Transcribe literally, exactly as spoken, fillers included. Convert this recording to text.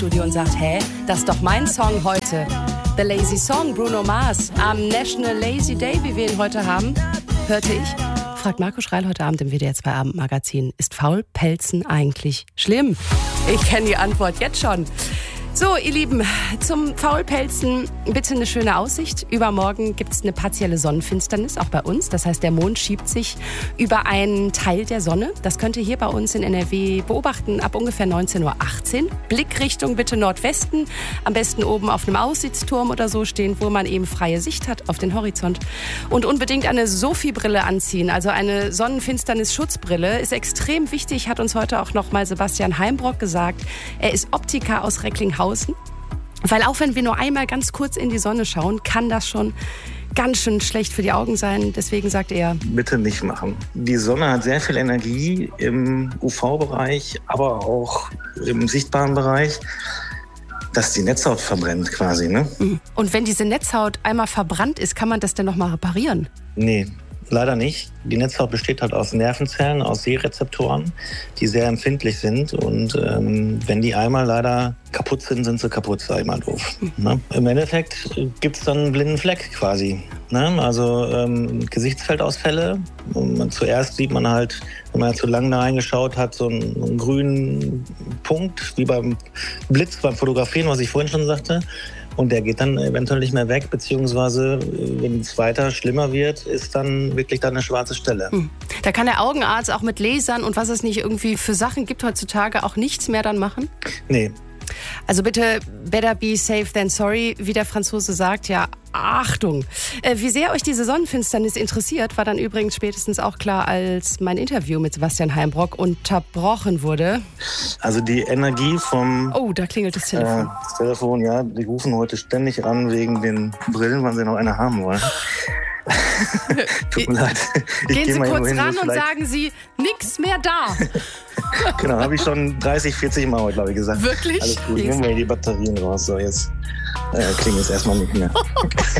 Studio und sagt, hä, das ist doch mein Song heute. The Lazy Song, Bruno Mars. Am National Lazy Day, wie wir ihn heute haben, hörte ich, fragt Marco Schreil heute Abend im W D R zwei Abendmagazin, ist Faulpelzen eigentlich schlimm? Ich kenne die Antwort jetzt schon. So, ihr Lieben, zum Faulpelzen bitte eine schöne Aussicht. Übermorgen gibt es eine partielle Sonnenfinsternis, auch bei uns. Das heißt, der Mond schiebt sich über einen Teil der Sonne. Das könnt ihr hier bei uns in N R W beobachten ab ungefähr neunzehn Uhr achtzehn. Blickrichtung bitte Nordwesten. Am besten oben auf einem Aussichtsturm oder so stehen, wo man eben freie Sicht hat auf den Horizont. Und unbedingt eine Sophie-Brille anziehen, also eine Sonnenfinsternis-Schutzbrille. Ist extrem wichtig, hat uns heute auch noch mal Sebastian Heimbrock gesagt. Er ist Optiker aus Recklinghausen. Weil auch wenn wir nur einmal ganz kurz in die Sonne schauen, kann das schon ganz schön schlecht für die Augen sein. Deswegen sagt er, bitte nicht machen. Die Sonne hat sehr viel Energie im U V-Bereich, aber auch im sichtbaren Bereich, dass die Netzhaut verbrennt quasi. Ne? Und wenn diese Netzhaut einmal verbrannt ist, kann man das denn noch mal reparieren? Nee. Leider nicht. Die Netzhaut besteht halt aus Nervenzellen, aus Sehrezeptoren, die sehr empfindlich sind. Und ähm, wenn die einmal leider kaputt sind, sind sie kaputt, sag ich mal doof. Ne? Im Endeffekt gibt es dann einen blinden Fleck quasi. Ne? Also ähm, Gesichtsfeldausfälle. Und man, zuerst sieht man halt, wenn man zu lange da reingeschaut hat, so einen, einen grünen Punkt, wie beim Blitz, beim Fotografieren, was ich vorhin schon sagte. Und der geht dann eventuell nicht mehr weg, beziehungsweise wenn es weiter schlimmer wird, ist dann wirklich dann eine schwarze Stelle. Hm. Da kann der Augenarzt auch mit Lasern und was es nicht irgendwie für Sachen gibt heutzutage auch nichts mehr dann machen? Nee. Also bitte better be safe than sorry, wie der Franzose sagt. Ja, Achtung. Äh, wie sehr euch diese Sonnenfinsternis interessiert, war dann übrigens spätestens auch klar, als mein Interview mit Sebastian Heimbrock unterbrochen wurde. Also die Energie vom... Oh, da klingelt das Telefon. Äh, das Telefon, ja. Die rufen heute ständig an wegen den Brillen, weil sie noch eine haben wollen. Tut mir leid. Ich Gehen geh Sie mal kurz hin, ran und vielleicht... sagen Sie, nix mehr da. Genau, habe ich schon dreißig, vierzig Mal heute, glaube ich, gesagt. Wirklich? Alles gut, nehmen wir die Batterien raus. So, jetzt äh, klingt es erstmal nicht mehr.